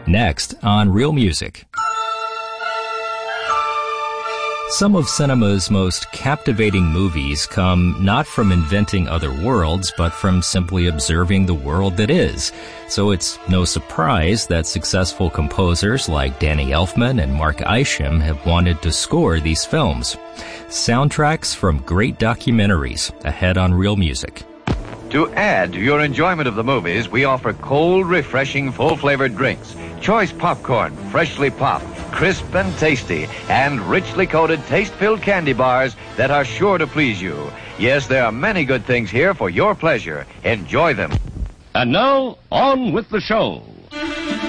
Next on Real Music. Some of cinema's most captivating movies come not from inventing other worlds, but from simply observing the world that is. So it's no surprise that successful composers like Danny Elfman and Mark Isham have wanted to score these films. Soundtracks from great documentaries, ahead on Real Music. To add to your enjoyment of the movies, we offer cold, refreshing, full-flavored drinks, choice popcorn, freshly popped, crisp and tasty, and richly coated taste-filled candy bars that are sure to please you. Yes, there are many good things here for your pleasure. Enjoy them. And now, on with the show.